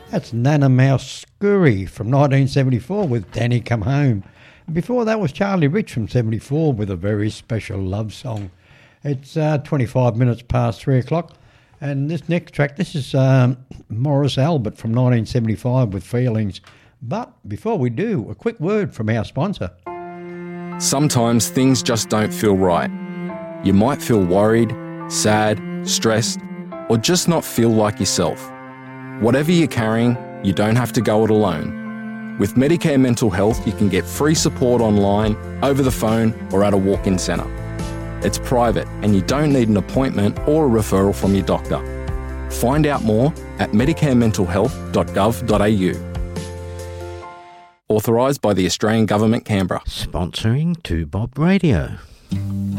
That's Nana Mouse Scurry from 1974 with Danny Come Home. And before that was Charlie Rich from 74 with a very special love song. It's 25 minutes past 3 o'clock. And this next track, this is Morris Albert from 1975 with Feelings. But before we do, a quick word from our sponsor. Sometimes things just don't feel right. You might feel worried, sad, stressed, or just not feel like yourself. Whatever you're carrying, you don't have to go it alone. With Medicare Mental Health, you can get free support online, over the phone, or at a walk-in centre. It's private and you don't need an appointment or a referral from your doctor. Find out more at medicarementalhealth.gov.au. Authorised by the Australian Government, Canberra. Sponsoring 2Bob Radio.